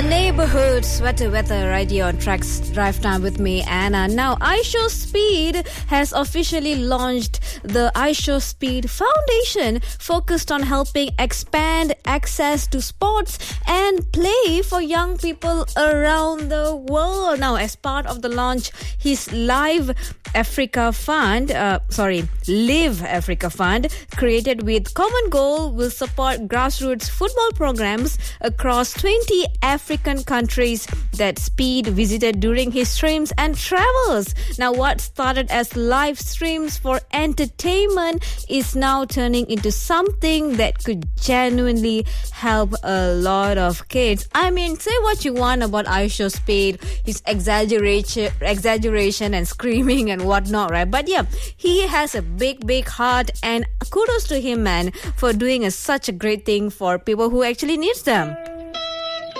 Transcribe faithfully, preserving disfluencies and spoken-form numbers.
Neighborhood Sweater Weather right here on Tracks Drive Time with me, Anna. Now, iShow Speed has officially launched the iShow Speed Foundation, focused on helping expand access to sports and play for young people around the world. Now, as part of the launch, his Live Africa Fund, uh, sorry, Live Africa Fund, created with common goal, will support grassroots football programs across twenty African countries that Speed visited during his streams and travels. Now, what started as live streams for entertainment is now turning into something that could genuinely help a lot of kids. I mean, say what you want about iShow Speed, his exaggeration, exaggeration and screaming and whatnot, right? But yeah, he has a big, big heart, and kudos to him, man, for doing a, such a great thing for people who actually needs them.